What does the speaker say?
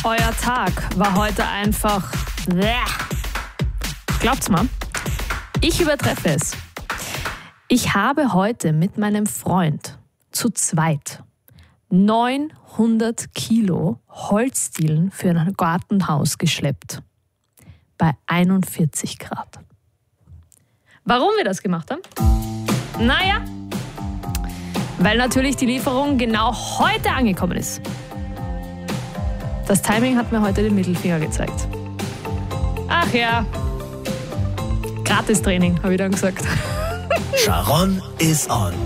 euer Tag war heute einfach... Glaubt's mal, ich übertreffe es. Ich habe heute mit meinem Freund zu zweit 900 Kilo Holzdielen für ein Gartenhaus geschleppt. Bei 41 Grad. Warum wir das gemacht haben? Naja, weil natürlich die Lieferung genau heute angekommen ist. Das Timing hat mir heute den Mittelfinger gezeigt. Ach ja, Gratis-Training, habe ich dann gesagt. Sharon is on.